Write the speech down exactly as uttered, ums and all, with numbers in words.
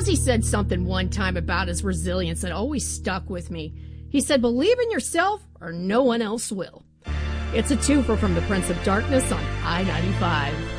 Ozzy said something one time about his resilience that always stuck with me. He said, believe in yourself or no one else will. It's a twofer from the Prince of Darkness on I ninety-five.